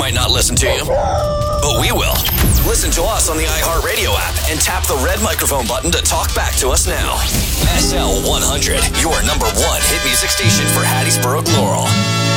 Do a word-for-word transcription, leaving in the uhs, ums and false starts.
might not listen to you, but we will. Listen to us on the iHeartRadio app and tap the red microphone button to talk back to us now. S L one hundred, your number one hit music station for Hattiesburg, Laurel.